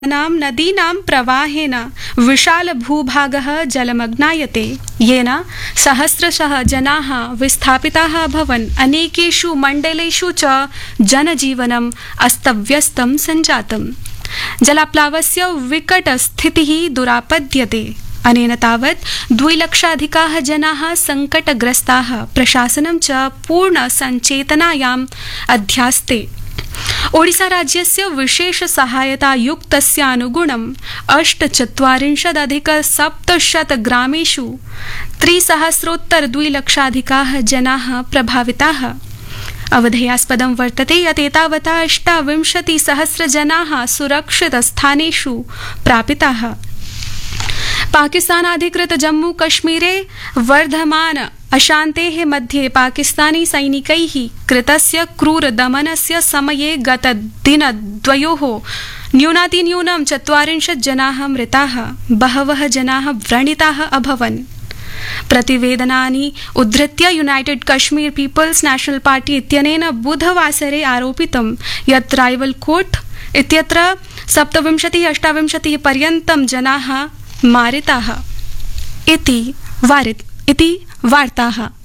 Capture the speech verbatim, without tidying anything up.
नाम नदीनां प्रवाहेन विशालभूभागः जलमग्नायते, येन सहस्रशः जनाः विस्थापिताः अभवन्। अनेकेषु मण्डलेषु च जनजीवनम् अस्तव्यस्तं सञ्जातम्। जलाप्लावस्य विकटस्थितिः दुरापद्यते। अनेन तावत् द्विलक्षाधिकाः जनाः सङ्कटग्रस्ताः। प्रशासनं च पूर्णसञ्चेतनायाम् अध्यास्ते। ओडिसा राज्यस्य विशेष सहायता युक्तस्य अनुगुणम् अष्टचत्वारिंशदधिक सप्तशत ग्रामेषु त्रिसहस्रोत्तर द्विलक्षाधिकाः जनाः प्रभाविताः। अवधेयास्पदं वर्तते यत् एतावता अष्टाविंशतिसहस्र जनाः सुरक्षितस्थानेषु प्रापिताः। पाकिस्तानाधिकृत जम्मू कश्मीरे वर्धमान अशान्तेः मध्ये पाकिस्तानी सैनिकैः कृतस्य क्रूरदमनस्य समये गतदिनद्वयोः न्यूनातिन्यूनं चत्वारिंशत् जनाः मृताः, बहवः जनाः व्रणिताः अभवन्। प्रतिवेदनानि उद्धृत्य United Kashmir peoples national party इत्यनेन बुधवासरे आरोपितं यत् रावलकोट इत्यत्र सप्तविंशतिः अष्टाविंशतिः पर्यन्तं जनाः मारिताः इति वार्ताः।